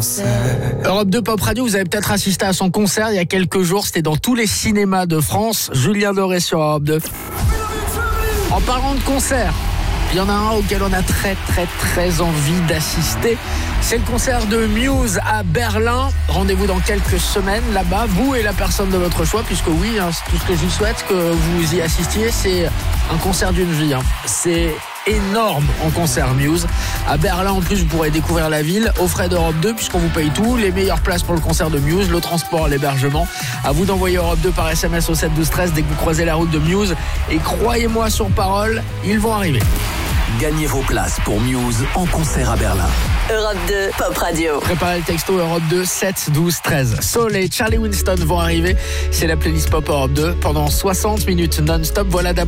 concert. Europe 2 Pop Radio, vous avez peut-être assisté à son concert il y a quelques jours. C'était dans tous les cinémas de France. Julien Doré sur Europe 2. En parlant de concert, il y en a un auquel on a très envie d'assister. C'est le concert de Muse à Berlin. Rendez-vous dans quelques semaines là-bas, vous et la personne de votre choix, puisque oui, c'est tout ce que je vous souhaite, que vous y assistiez. C'est un concert d'une vie. C'est énorme en concert Muse. À Berlin, en plus, vous pourrez découvrir la ville aux frais d'Europe 2, puisqu'on vous paye tout, les meilleures places pour le concert de Muse, le transport, l'hébergement. À vous d'envoyer Europe 2 par SMS au 7 12 13 dès que vous croisez la route de Muse. Et croyez-moi sur parole, ils vont arriver. Gagnez vos places pour Muse en concert à Berlin. Europe 2 Pop Radio. Préparez le texto Europe 2 7 12 13. Soul et Charlie Winston vont arriver. C'est la playlist Pop Europe 2 pendant 60 minutes non-stop. Voilà d'abord